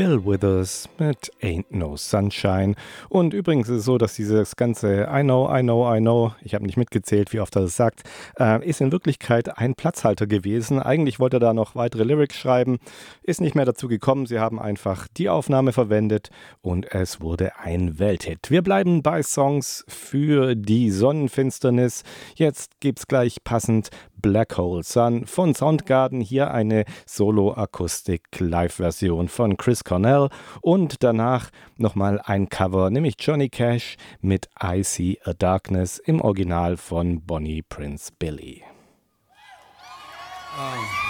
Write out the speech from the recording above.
Bill Withers mit Ain't No Sunshine. Und übrigens ist es so, dass dieses ganze I know, ich habe nicht mitgezählt, wie oft er das sagt, ist in Wirklichkeit ein Platzhalter gewesen. Eigentlich wollte er da noch weitere Lyrics schreiben, ist nicht mehr dazu gekommen. Sie haben einfach die Aufnahme verwendet und es wurde ein Welthit. Wir bleiben bei Songs für die Sonnenfinsternis. Jetzt gibt's gleich passend Black Hole Sun von Soundgarden, hier eine Solo-Akustik-Live-Version von Chris Cornell und danach nochmal ein Cover, nämlich Johnny Cash mit I See a Darkness im Original von Bonnie Prince Billy. Oh.